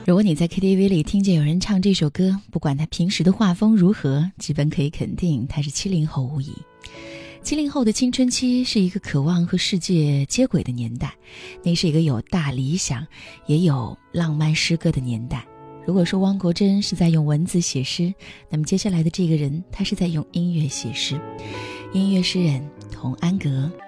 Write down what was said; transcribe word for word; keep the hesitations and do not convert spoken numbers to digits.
如果你在 K T V 里听见有人唱这首歌，不管他平时的画风如何，基本可以肯定他是七零后无疑。七零后的青春期是一个渴望和世界接轨的年代，那是一个有大理想也有浪漫诗歌的年代。如果说汪国真是在用文字写诗，那么接下来的这个人他是在用音乐写诗。音乐诗人童安格